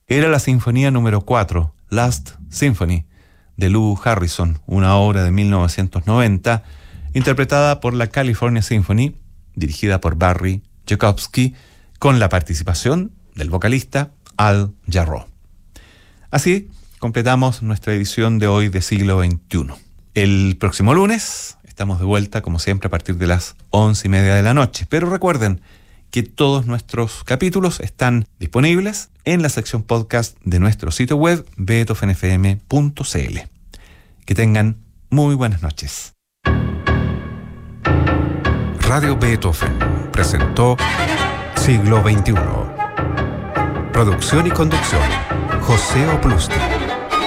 Era la Sinfonía número 4, Last Symphony, de Lou Harrison, una obra de 1990, interpretada por la California Symphony, dirigida por Barry Jackowski, con la participación del vocalista Al Jarreau. Así completamos nuestra edición de hoy de Siglo XXI. El próximo lunes estamos de vuelta, como siempre, a partir de las 11:30 de la noche. Pero recuerden que todos nuestros capítulos están disponibles en la sección podcast de nuestro sitio web beethovenfm.cl. Que tengan muy buenas noches. Radio Beethoven presentó Siglo XXI. Producción y conducción, José Oplusti.